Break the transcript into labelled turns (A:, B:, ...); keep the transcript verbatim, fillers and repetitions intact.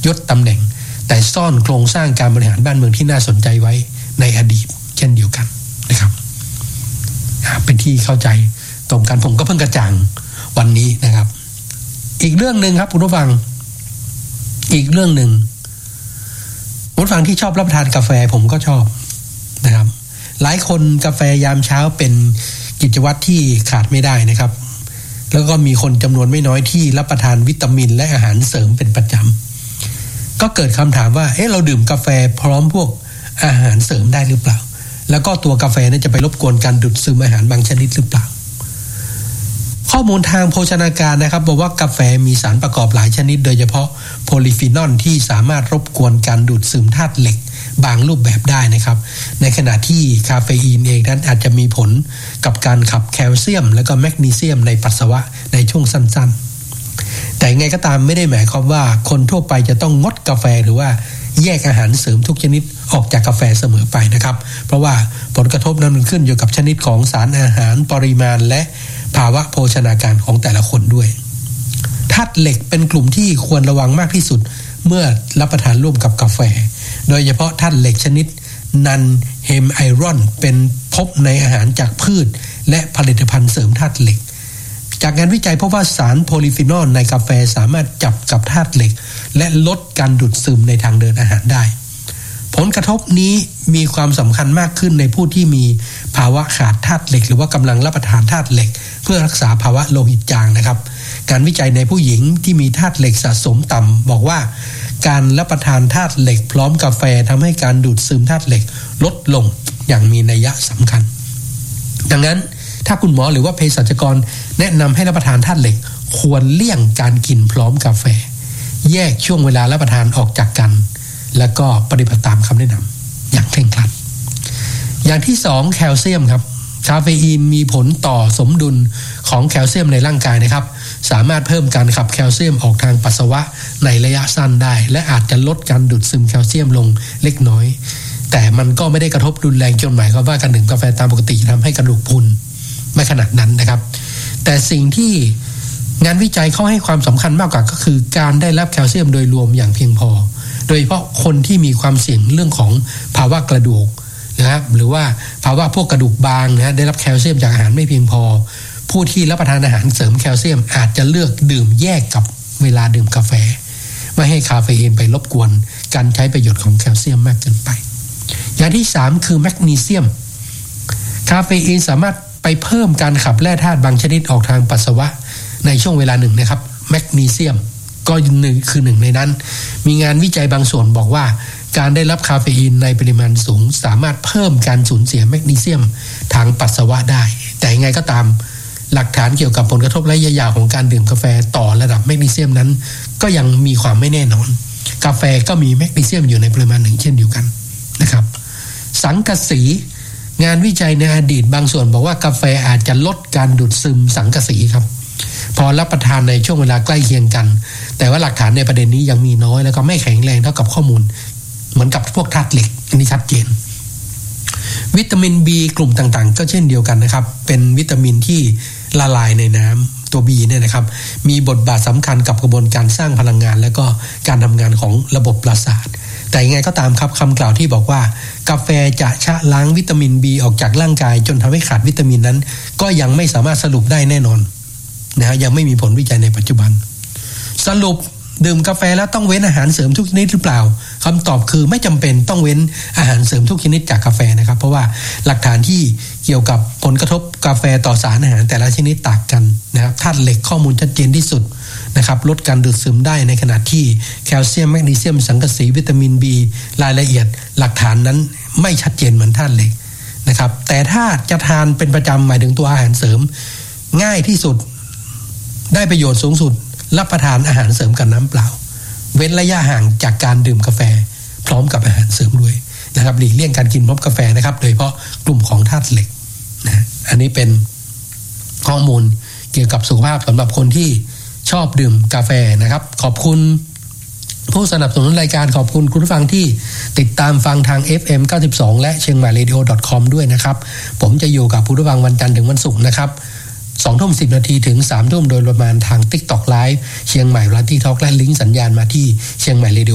A: ยศตำแหน่งแต่ซ่อนโครงสร้างการบริหารบ้านเมืองที่น่าสนใจไว้ในอดีตเช่นเดียวกันนะครับเป็นที่เข้าใจตรงกันผมก็เพิ่งกระจ่างวันนี้นะครับอีกเรื่องนึงครับคุณผู้ฟังอีกเรื่องนึงคุณผู้ฟังที่ชอบรับประทานกาแฟผมก็ชอบนะครับหลายคนกาแฟยามเช้าเป็นกิจวัตรที่ขาดไม่ได้นะครับแล้วก็มีคนจำนวนไม่น้อยที่รับประทานวิตามินและอาหารเสริมเป็นประจำก็เกิดคำถามว่าเอ๊ะเราดื่มกาแฟพร้อมพวกอาหารเสริมได้หรือเปล่าแล้วก็ตัวกาแฟนั้นจะไปรบกวนการดูดซึมอาหารบางชนิดหรือเปล่าข้อมูลทางโภชนาการนะครับบอกว่ากาแฟมีสารประกอบหลายชนิดโดยเฉพาะโพลีฟีนอลที่สามารถรบกวนการดูดซึมธาตุเหล็กบางรูปแบบได้นะครับในขณะที่คาเฟอีนเองนั้นอาจจะมีผลกับการขับแคลเซียมและก็แมกนีเซียมในปัสสาวะในช่วงสั้นๆแต่ยังไงก็ตามไม่ได้หมายความว่าคนทั่วไปจะต้องงดกาแฟหรือว่าแยกอาหารเสริมทุกชนิดออกจากกาแฟเสมอไปนะครับเพราะว่าผลกระทบนั้นมันขึ้นอยู่กับชนิดของสารอาหารปริมาณและภาวะโภชนาการของแต่ละคนด้วยธาตุเหล็กเป็นกลุ่มที่ควรระวังมากที่สุดเมื่อรับประทานร่วมกับกาแฟโดยเฉพาะธาตุเหล็กชนิดนันเฮมไอรอนเป็นพบในอาหารจากพืชและผลิตภัณฑ์เสริมธาตุเหล็กจากงานวิจัยพบว่าสารโพลีฟีนอลในกาแฟสามารถจับกับธาตุเหล็กและลดการดูดซึมในทางเดินอาหารได้ผลกระทบนี้มีความสำคัญมากขึ้นในผู้ที่มีภาวะขาดธาตุเหล็กหรือว่ากำลังรับประทานธาตุเหล็กเพื่อรักษาภาวะโลหิตจางนะครับการวิจัยในผู้หญิงที่มีธาตุเหล็กสะสมต่ำบอกว่าการรับประทานธาตุเหล็กพร้อมกาแฟทำให้การดูดซึมธาตุเหล็กลดลงอย่างมีนัยสำคัญดังนั้นถ้าคุณหมอหรือว่าเภสัชกรแนะนำให้รับประทานธาตุเหล็กควรเลี่ยงการกินพร้อมกาแฟแยกช่วงเวลารับประทานออกจากกันแล้วก็ปฏิบัติตามคำแนะนำอย่างเคร่งครัดอย่างที่สองแคลเซียมครับคาเฟอีนมีผลต่อสมดุลของแคลเซียมในร่างกายนะครับสามารถเพิ่มการขับแคลเซียมออกทางปัสสาวะในระยะสั้นได้และอาจจะลดการดูดซึมแคลเซียมลงเล็กน้อยแต่มันก็ไม่ได้กระทบรุนแรงจนหมายความว่าการดื่มกาแฟตามปกติจะทำให้กระดูกพรุนไม่ขนาดนั้นนะครับแต่สิ่งที่งานวิจัยเขาให้ความสำคัญมากกว่าก็คือการได้รับแคลเซียมโดยรวมอย่างเพียงพอโดยเฉพาะคนที่มีความเสี่ยงเรื่องของภาวะกระดูกนะครับหรือว่าภาวะพวกกระดูกบางนะได้รับแคลเซียมจากอาหารไม่เพียงพอผู้ที่รับประทานอาหารเสริมแคลเซียมอาจจะเลือกดื่มแยกกับเวลาดื่มกาแฟไม่ให้คาเฟอีนไปรบกวนการใช้ประโยชน์ของแคลเซียมมากเกินไปอย่างที่สามคือแมกนีเซียมคาเฟอีนสามารถไปเพิ่มการขับแร่ธาตุบางชนิดออกทางปัสสาวะในช่วงเวลาหนึ่งนะครับแมกนีเซียมก็หนึ่งคือหนึ่งในนั้นมีงานวิจัยบางส่วนบอกว่าการได้รับคาเฟอีนในปริมาณสูงสามารถเพิ่มการสูญเสียแมกนีเซียมทางปัสสาวะได้แต่ยังไงก็ตามหลักฐานเกี่ยวกับผลกระทบระยะยาวของการดื่มกาแฟต่อระดับแมกนีเซียมนั้นก็ยังมีความไม่แน่นอนกาแฟก็มีแมกนีเซียมอยู่ในปริมาณหนึ่งเช่นเดียวกันนะครับสังกะสีงานวิจัยในอดีตบางส่วนบอกว่ากาแฟอาจจะลดการดูดซึมสังกะสีครับพอรับประทานในช่วงเวลาใกล้เคียงกันแต่ว่าหลักฐานในประเด็นนี้ยังมีน้อยแล้วก็ไม่แข็งแรงเท่ากับข้อมูลเหมือนกับพวกธาตุเหล็กอันนี้ชัดเจนวิตามิน B กลุ่มต่างๆก็เช่นเดียวกันนะครับเป็นวิตามินที่ละลายในน้ำตัว B เนี่ยนะครับมีบทบาทสำคัญกับกระบวนการสร้างพลังงานและก็การทำงานของระบบประสาทแต่ยังไงก็ตามครับคำกล่าวที่บอกว่ากาแฟจะชะล้างวิตามิน B ออกจากร่างกายจนทำให้ขาดวิตามินนั้นก็ยังไม่สามารถสรุปได้แน่นอนนะฮะยังไม่มีผลวิจัยในปัจจุบันสรุปดื่มกาแฟแล้วต้องเว้นอาหารเสริมทุกชนิดหรือเปล่าคำตอบคือไม่จำเป็นต้องเว้นอาหารเสริมทุกชนิดจากกาแฟนะครับเพราะว่าหลักฐานที่เกี่ยวกับผลกระทบกาแฟต่อสารอาหารแต่ละชนิดต่างกันนะครับธาตุเหล็กข้อมูลชัดเจนที่สุดนะครับลดการดูดซึมได้ในขณะที่แคลเซียมแมกนีเซียมสังกะสีวิตามิน B รายละเอียดหลักฐานนั้นไม่ชัดเจนเหมือนธาตุเหล็กนะครับแต่ถ้าจะทานเป็นประจำหมายถึงตัวอาหารเสริมง่ายที่สุดได้ประโยชน์สูงสุดรับประทานอาหารเสริมกับน้ำเปล่าเว้นระยะห่างจากการดื่มกาแฟพร้อมกับอาหารเสริมด้วยนะครับหลีกเลี่ยงการกินพร้อมกาแฟนะครับโดยเฉพาะกลุ่มของธาตุเหล็กนะอันนี้เป็นข้อมูลเกี่ยวกับสุขภาพสำหรับคนที่ชอบดื่มกาแฟนะครับขอบคุณผู้สนับสนุนรายการขอบคุณคุณผู้ฟังที่ติดตามฟังทาง เอฟ เอ็ม เก้าสิบสอง และเชียงใหม่เรดิโอ .com ด้วยนะครับผมจะอยู่กับผู้ฟังวันจันทร์ถึงวันศุกร์นะครับสองทุ่มสิบนาทีถึงสามทุ่มโดยประมาณทาง TikTok Live เชียงใหม่ Variety Talk และลิงก์สัญญาณมาที่เชียงใหม่เรดิโอ